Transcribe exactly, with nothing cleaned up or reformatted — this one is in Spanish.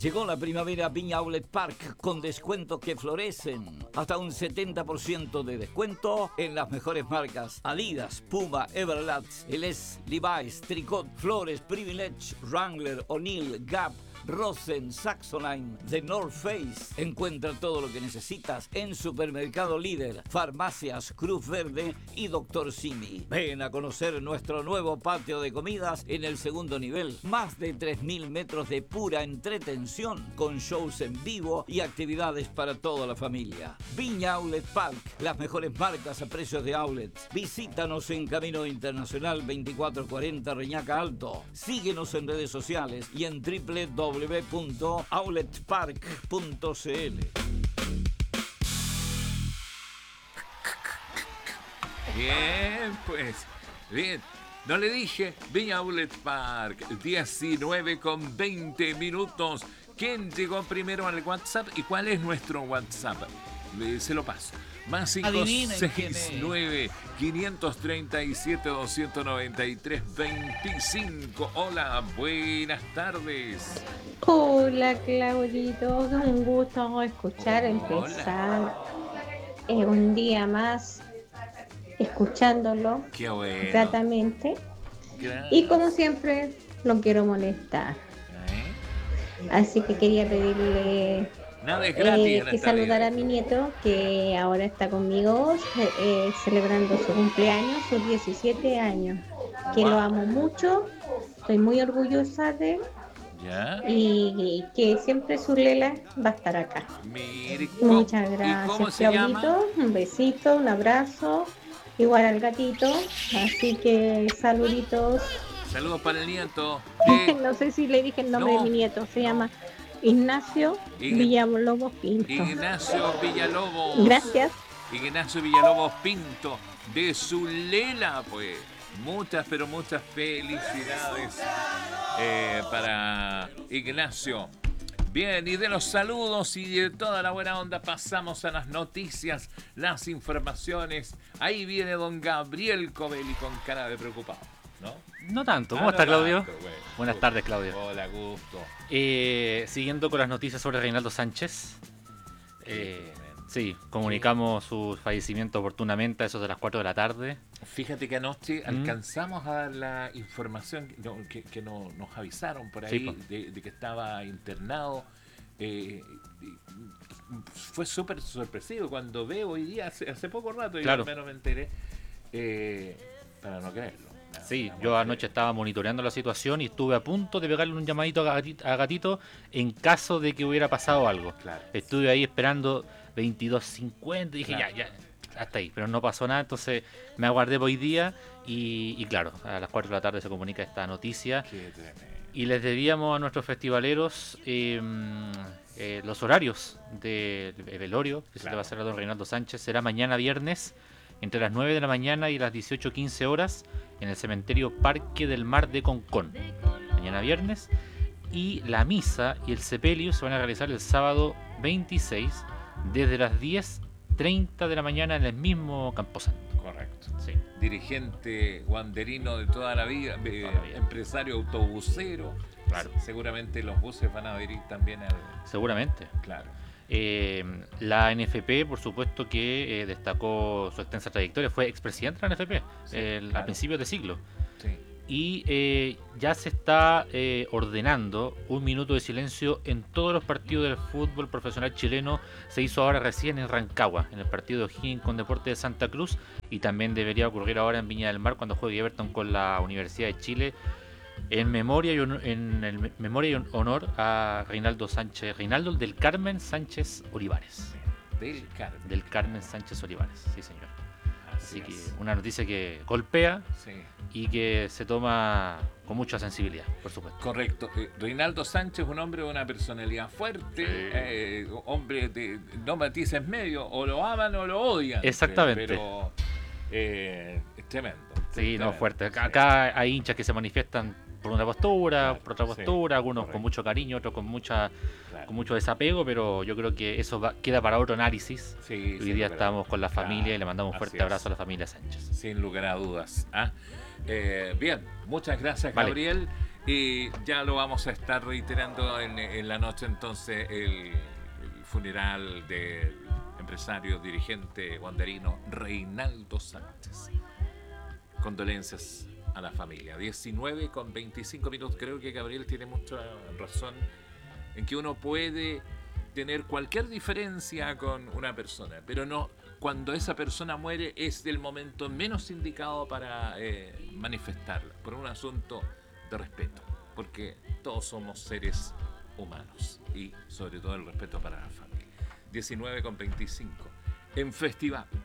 Llegó la primavera a Viña Outlet Park con descuentos que florecen. Hasta un setenta por ciento de descuento en las mejores marcas: Adidas, Puma, Everlast, Eles, Levi's, Tricot, Flores, Privilege, Wrangler, O'Neill, Gap, Rosen, Saxoline, The North Face. Encuentra todo lo que necesitas en Supermercado Líder, Farmacias Cruz Verde y Doctor Simi. Ven a conocer nuestro nuevo patio de comidas en el segundo nivel. Más de tres mil metros de pura entretención con shows en vivo y actividades para toda la familia. Viña Outlet Park, las mejores marcas a precios de outlet. Visítanos en Camino Internacional veinticuatro cuarenta Reñaca Alto. Síguenos en redes sociales y en doble u doble u doble u punto outlet park punto c l. Bien, pues, bien. No le dije, Viña Outlet Park, diecinueve con veinte minutos. ¿Quién llegó primero al WhatsApp y cuál es nuestro WhatsApp? Se lo paso. Más cinco seis nueve, quinientos treinta y siete, doscientos noventa y tres, veinticinco. Hola, buenas tardes. Hola, Claudito. Un gusto escuchar, empezar eh, un día más escuchándolo. Qué bueno. Gratamente. Gracias. Y como siempre, lo quiero molestar. ¿Eh? Así que quería pedirle Nada es gratis eh, en que esta saludara vida. a mi nieto, que ahora está conmigo eh, celebrando su cumpleaños, sus diecisiete años. Que Wow. lo amo mucho, estoy muy orgullosa de él. ¿Ya? Y, y que siempre su Lela va a estar acá. Mire, Muchas ¿y gracias, cómo se llama? Claudito. Un besito, un abrazo. Igual al gatito. Así que saluditos. Saludos para el nieto. Eh, No sé si le dije el nombre no, de mi nieto. Se no. llama Ignacio Ign- Villalobos Pinto. Ignacio Villalobos. Gracias. Ignacio Villalobos Pinto, de Zulela, pues. Muchas, pero muchas felicidades eh, para Ignacio. Bien, y de los saludos y de toda la buena onda pasamos a las noticias, las informaciones. Ahí viene don Gabriel Covelli con cara de preocupado, ¿no? No tanto. ¿Cómo Ah, está, no Claudio? tanto, bueno. Buenas tardes, Claudio. Hola, gusto. Eh, siguiendo con las noticias sobre Reinaldo Sánchez. Eh, sí, comunicamos su fallecimiento oportunamente a eso de las cuatro de la tarde. Fíjate que anoche Mm. alcanzamos a dar la información que, no, que, que no- nos avisaron por ahí Sí, po. de, de que estaba internado. Eh, y fue súper sorpresivo cuando veo hoy día, hace, hace poco rato, y Claro. al menos me enteré, eh, para no creerlo. La- Sí, la yo muerte. anoche estaba monitoreando la situación y estuve a punto de pegarle un llamadito a Gatito, a Gatito en caso de que hubiera pasado algo. Claro. Estuve ahí esperando veintidós cincuenta y dije Claro. ya, ya, hasta ahí, pero no pasó nada, entonces me aguardé por hoy día y, y claro, a las cuatro de la tarde se comunica esta noticia. Qué tremendo. Y les debíamos a nuestros festivaleros eh, eh, los horarios del velorio que se le Claro. va a hacer a don Reinaldo Sánchez. Será mañana viernes entre las nueve de la mañana y las dieciocho quince horas en el cementerio Parque del Mar de Concón. Mañana viernes. Y la misa y el sepelio se van a realizar el sábado veintiséis desde las diez treinta de la mañana en el mismo Camposanto. Correcto. Sí. Dirigente guanderino de toda la vida, eh, Toda la vida. empresario autobusero. Claro. Seguramente los buses van a adherir también al. Seguramente. Claro. Eh, la N F P, por supuesto que eh, destacó su extensa trayectoria, fue expresidente de la N F P Sí, el- claro. a principios de siglo. Sí. Y eh, ya se está eh, ordenando un minuto de silencio en todos los partidos del fútbol profesional chileno. Se hizo ahora recién en Rancagua, en el partido de O'Higgins con Deportes de Santa Cruz, y también debería ocurrir ahora en Viña del Mar cuando juegue Everton con la Universidad de Chile, en memoria y honor, en el me- memoria y honor a Reinaldo Sánchez, Reinaldo del Carmen Sánchez Olivares. Del Carmen. Del Carmen Sánchez Olivares, sí señor. Así Así que es. una noticia que golpea Sí. y que se toma con mucha sensibilidad, por supuesto. Correcto. Eh, Reinaldo Sánchez, un hombre de una personalidad fuerte, Sí. eh, hombre de no matices medio, o lo aman o lo odian. Exactamente. Pero eh, es tremendo. Sí, tremendo. no, fuerte. Acá, Sí. acá hay hinchas que se manifiestan por una postura, Claro, por otra sí, postura, algunos correcto. con mucho cariño, otros con mucha Claro. con mucho desapego, pero yo creo que eso va- queda para otro análisis. Sí, Hoy sí, día pero- estamos con la claro, familia y le mandamos un así fuerte es. abrazo a la familia Sánchez. Sin lugar a dudas. ¿ah? Eh, bien, muchas gracias, Vale. Gabriel. Y ya lo vamos a estar reiterando en, en la noche, entonces, el, el funeral del empresario, dirigente wanderino Reinaldo Sánchez. Condolencias a la familia. diecinueve con veinticinco minutos. Creo que Gabriel tiene mucha razón en que uno puede tener cualquier diferencia con una persona, pero no, cuando esa persona muere es el momento menos indicado para eh, manifestarla, por un asunto de respeto, porque todos somos seres humanos y sobre todo el respeto para la familia. diecinueve con veinticinco. En festival